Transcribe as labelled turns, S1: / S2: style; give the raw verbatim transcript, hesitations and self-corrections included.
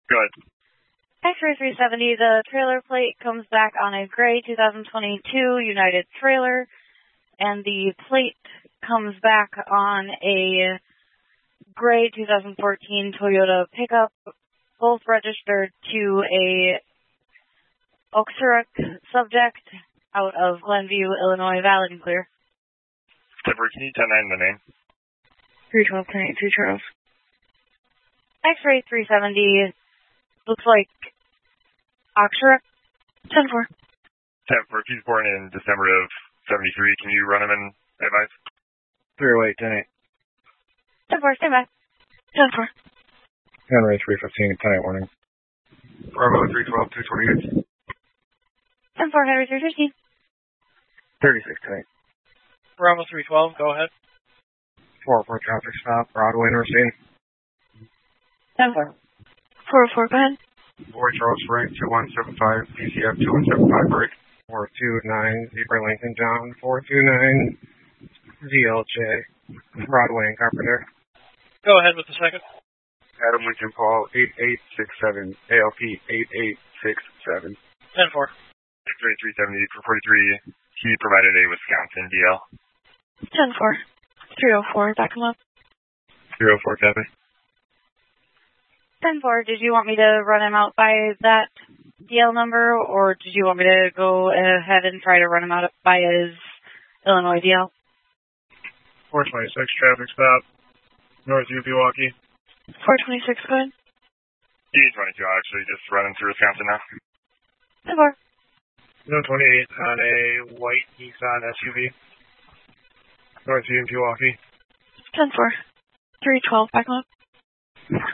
S1: Go ahead.
S2: X-ray three seventy, the trailer plate comes back on a gray two thousand twenty-two United trailer, and the plate comes back on a gray two thousand fourteen Toyota pickup, both registered to a Oxuruk subject out of Glenview, Illinois, valid and clear.
S1: September, can you ten nine the name?
S2: three twelve, ten eight, two Charles. X-ray three seventy looks like Oxuruk. ten four.
S1: ten four, he's born in December of seventy-three. Can you run him in advice?
S3: three oh eight, ten eight.
S2: ten four, stand by. ten four.
S3: Henry three fifteen, ten eight warning.
S4: Bravo three twelve, two twenty-eight.
S2: ten four, Henry three fifteen.
S3: thirty-six, ten eight.
S5: Bravo three twelve, go ahead.
S3: four oh four traffic stop, Broadway, North Scene.
S2: ten four. four oh four, go ahead.
S4: Boy Charles Frank, two one seven five, P C F two one seven five, break.
S3: four two nine, Zebra Lincoln John, four two nine, Z L J, Broadway and Carpenter.
S5: Go ahead with the second.
S4: Adam Lincoln Paul, eight eight six seven, A L P eight eight six seven.
S5: ten four.
S1: X-ray three seventy for forty-three, he provided a Wisconsin D L.
S2: ten four. three oh four, back him up.
S1: three oh four, copy.
S2: ten four, did you want me to run him out by that D L number, or did you want me to go ahead and try to run him out by his Illinois D L?
S3: four twenty-six, traffic stop, North U P Milwaukee.
S2: four twenty-six, go ahead.
S1: D twenty-two, I'll actually just run him through Wisconsin now.
S2: ten four.
S3: No twenty-eight on a white Nissan S U V. North U P Milwaukee.
S2: ten four. three twelve, back him up.